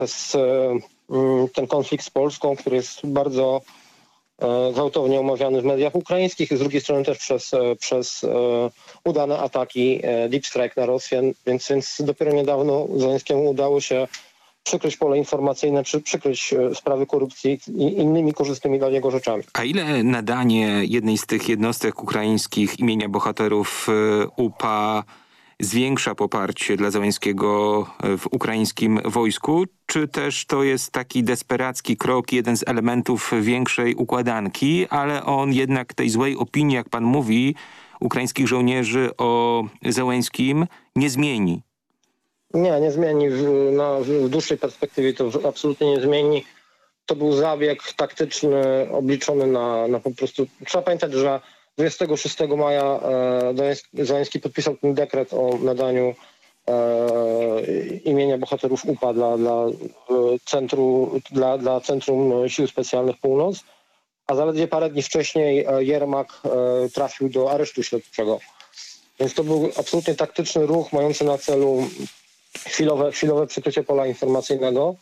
przez ten konflikt z Polską, który jest bardzo gwałtownie omawiany w mediach ukraińskich i z drugiej strony też przez udane ataki Deep Strike na Rosję, więc dopiero niedawno Zełenskiemu udało się przykryć pole informacyjne, czy przykryć sprawy korupcji i innymi korzystnymi dla niego rzeczami. A ile nadanie jednej z tych jednostek ukraińskich imienia bohaterów UPA zwiększa poparcie dla Zełenskiego w ukraińskim wojsku? Czy też to jest taki desperacki krok, jeden z elementów większej układanki, ale on jednak tej złej opinii, jak pan mówi, ukraińskich żołnierzy o Zełenskim nie zmieni? Nie zmieni. W dłuższej perspektywie to absolutnie nie zmieni. To był zabieg taktyczny obliczony na po prostu... Trzeba pamiętać, że 26 maja Zełenski podpisał ten dekret o nadaniu imienia bohaterów UPA dla Centrum Sił Specjalnych Północ, a zaledwie parę dni wcześniej Jermak trafił do aresztu śledczego. Więc to był absolutnie taktyczny ruch mający na celu chwilowe przykrycie pola informacyjnego.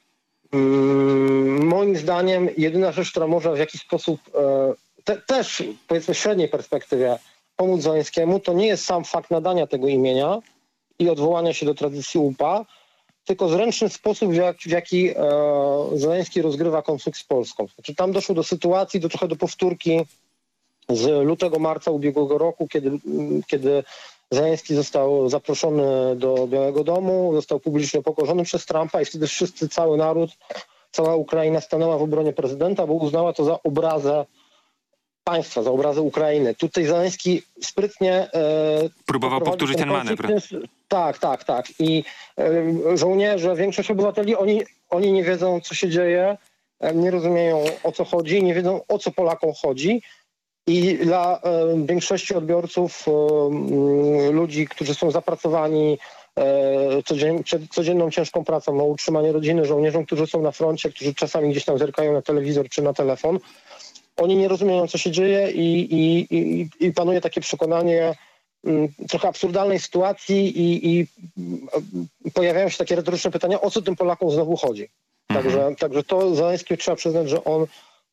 Moim zdaniem jedyna rzecz, która może w jakiś sposób też powiedzmy w średniej perspektywie pomóc Zełenskiemu, to nie jest sam fakt nadania tego imienia i odwołania się do tradycji UPA, tylko zręczny sposób, w jaki Zełenski rozgrywa konflikt z Polską. Znaczy, tam doszło do sytuacji, trochę do powtórki z lutego, marca ubiegłego roku, kiedy Zełenski został zaproszony do Białego Domu, został publicznie upokorzony przez Trumpa i wtedy cały naród, cała Ukraina stanęła w obronie prezydenta, bo uznała to za obrazę państwa, za obrazę Ukrainy. Tutaj Zełenski sprytnie... próbował powtórzyć ten manewr. Tak. I żołnierze, większość obywateli, oni nie wiedzą, co się dzieje, nie rozumieją, o co chodzi, nie wiedzą, o co Polakom chodzi. I dla większości odbiorców, ludzi, którzy są zapracowani codzienną ciężką pracą na utrzymanie rodziny, żołnierzom, którzy są na froncie, którzy czasami gdzieś tam zerkają na telewizor czy na telefon, oni nie rozumieją, co się dzieje i panuje takie przekonanie trochę absurdalnej sytuacji i pojawiają się takie retoryczne pytania, o co tym Polakom znowu chodzi. Także to Zełenski trzeba przyznać, że on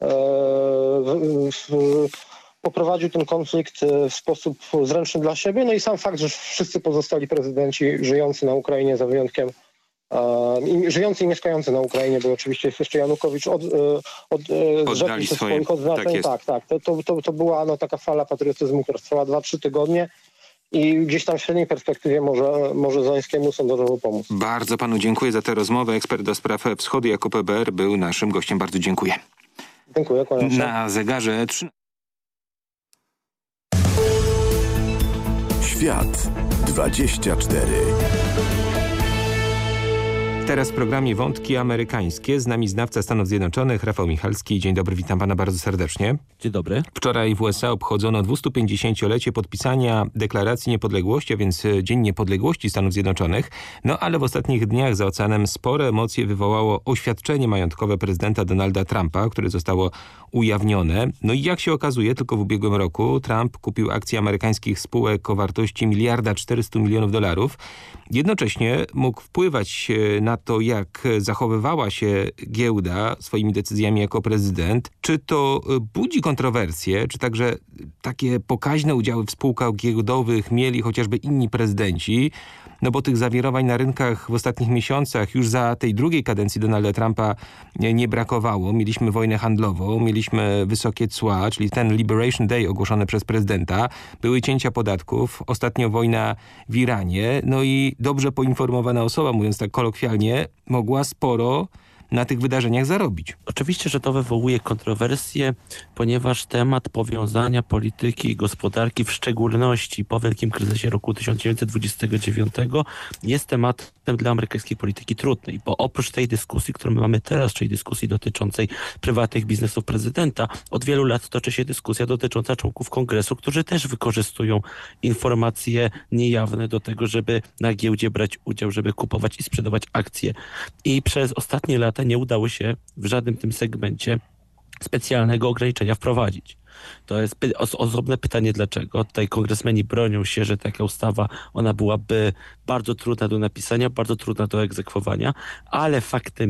poprowadził ten konflikt w sposób zręczny dla siebie. No i sam fakt, że wszyscy pozostali prezydenci żyjący na Ukrainie, za wyjątkiem żyjący i mieszkający na Ukrainie, bo oczywiście jest jeszcze Janukowicz oddali swoich odznaczeń. Tak. To była taka fala patriotyzmu, która trwała 2-3 tygodnie i gdzieś tam w średniej perspektywie może Zełenskiemu sondażowo pomóc. Bardzo panu dziękuję za tę rozmowę. Ekspert do spraw wschodu Jakub Eber był naszym gościem. Bardzo dziękuję. Dziękuję, kłaniam się. Na zegarze 3. Świat 24. Teraz w programie Wątki Amerykańskie. Z nami znawca Stanów Zjednoczonych Rafał Michalski. Dzień dobry, witam pana bardzo serdecznie. Dzień dobry. Wczoraj w USA obchodzono 250-lecie podpisania Deklaracji Niepodległości, a więc Dzień Niepodległości Stanów Zjednoczonych. No ale w ostatnich dniach za oceanem spore emocje wywołało oświadczenie majątkowe prezydenta Donalda Trumpa, które zostało ujawnione. No i jak się okazuje, tylko w ubiegłym roku Trump kupił akcje amerykańskich spółek o wartości $1,400 milionów. Jednocześnie mógł wpływać na to, jak zachowywała się giełda swoimi decyzjami jako prezydent. Czy to budzi kontrowersje, czy także takie pokaźne udziały w spółkach giełdowych mieli chociażby inni prezydenci? No bo tych zawirowań na rynkach w ostatnich miesiącach już za tej drugiej kadencji Donalda Trumpa nie brakowało. Mieliśmy wojnę handlową, mieliśmy wysokie cła, czyli ten Liberation Day ogłoszony przez prezydenta. Były cięcia podatków, ostatnio wojna w Iranie. No i dobrze poinformowana osoba, mówiąc tak kolokwialnie, mogła sporo na tych wydarzeniach zarobić. Oczywiście, że to wywołuje kontrowersje, ponieważ temat powiązania polityki i gospodarki, w szczególności po wielkim kryzysie roku 1929, jest tematem dla amerykańskiej polityki trudnej, bo oprócz tej dyskusji, którą my mamy teraz, czyli dyskusji dotyczącej prywatnych biznesów prezydenta, od wielu lat toczy się dyskusja dotycząca członków kongresu, którzy też wykorzystują informacje niejawne do tego, żeby na giełdzie brać udział, żeby kupować i sprzedawać akcje. I przez ostatnie lata nie udało się w żadnym tym segmencie specjalnego ograniczenia wprowadzić. To jest osobne pytanie, dlaczego. Tutaj kongresmeni bronią się, że taka ustawa, ona byłaby bardzo trudna do napisania, bardzo trudna do egzekwowania, ale faktem